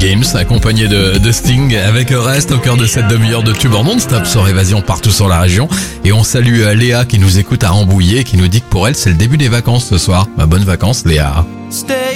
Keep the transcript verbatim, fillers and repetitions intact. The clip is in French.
James, accompagné de, de Sting, avec Rest au cœur de cette demi-heure de tube en non-stop sur Évasion partout sur la région. Et on salue Léa qui nous écoute à Rambouillet, qui nous dit que pour elle c'est le début des vacances ce soir. Bah, bonnes vacances Léa. Stay